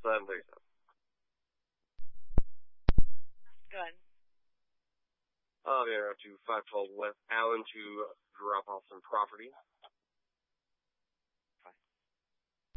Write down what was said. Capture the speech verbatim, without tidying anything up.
seven thirty-seven. Go ahead. I'll be around to five twelve West Allen to drop off some property.